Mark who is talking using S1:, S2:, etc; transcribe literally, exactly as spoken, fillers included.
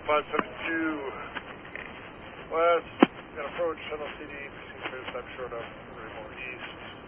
S1: five seven two west, got approach, Shuttle C D, proceed to stop short of, three more east.